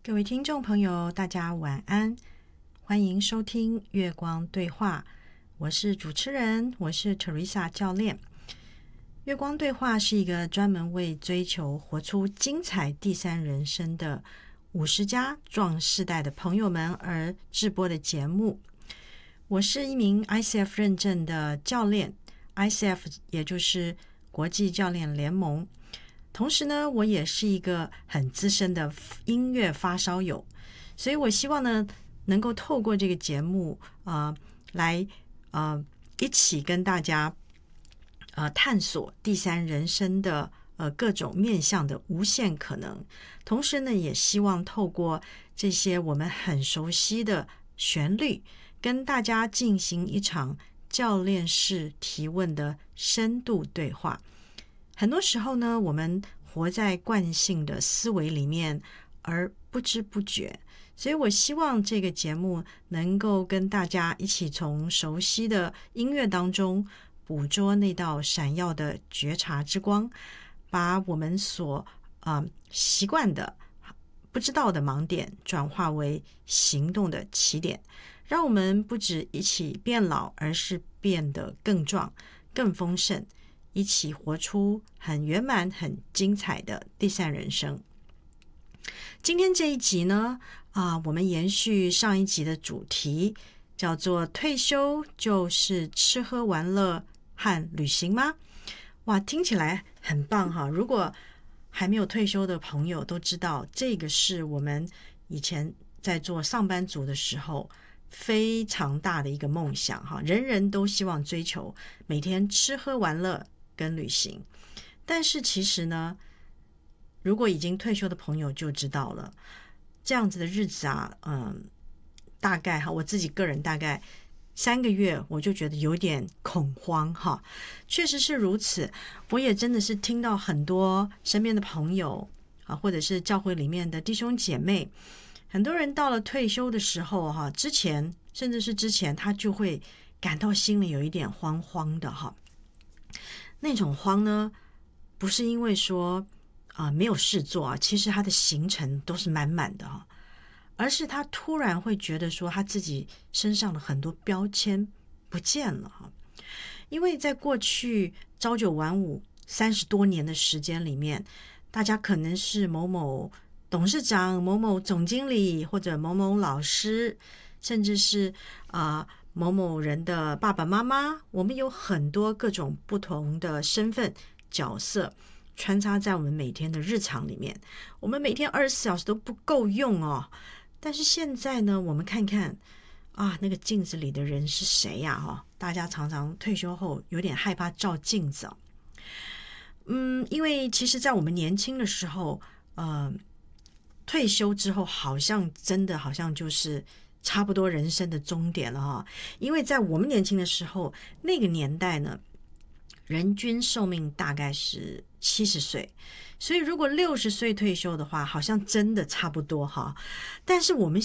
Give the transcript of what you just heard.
各位听众朋友，大家晚安，欢迎收听月光对话，我是主持人，我是 Teresa 教练。月光对话是一个专门为追求活出精彩第三人生的50加壮世代的朋友们而制播的节目。我是一名 ICF 认证的教练， ICF 也就是国际教练联盟。同时呢，我也是一个很资深的音乐发烧友，所以我希望呢，能够透过这个节目来一起跟大家探索第三人生的各种面向的无限可能。同时呢，也希望透过这些我们很熟悉的旋律，跟大家进行一场教练式提问的深度对话。很多时候呢，我们活在惯性的思维里面而不知不觉，所以我希望这个节目能够跟大家一起从熟悉的音乐当中捕捉那道闪耀的觉察之光，把我们所习惯的不知道的盲点转化为行动的起点，让我们不止一起变老，而是变得更壮更丰盛，一起活出很圆满很精彩的第三人生。今天这一集呢我们延续上一集的主题，叫做退休就是吃喝玩乐和旅行吗？哇，听起来很棒哈！如果还没有退休的朋友都知道，这个是我们以前在做上班族的时候非常大的一个梦想哈，人人都希望追求每天吃喝玩乐跟旅行。但是其实呢，如果已经退休的朋友就知道了，这样子的日子大概我自己个人大概3个月我就觉得有点恐慌哈。确实是如此，我也真的是听到很多身边的朋友或者是教会里面的弟兄姐妹，很多人到了退休的时候之前他就会感到心里有一点慌慌的哈。那种慌呢，不是因为说没有事做其实他的行程都是满满的而是他突然会觉得说他自己身上的很多标签不见了因为在过去朝九晚五30多年的时间里面，大家可能是某某董事长、某某总经理，或者某某老师，甚至是某某人的爸爸妈妈，我们有很多各种不同的身份角色穿插在我们每天的日常里面，我们每天24小时都不够用但是现在呢，我们看看那个镜子里的人是谁呀大家常常退休后有点害怕照镜子因为其实在我们年轻的时候退休之后好像就是差不多人生的终点了因为在我们年轻的时候，那个年代呢，人均寿命大概是70岁，所以如果60岁退休的话，好像真的差不多但是我们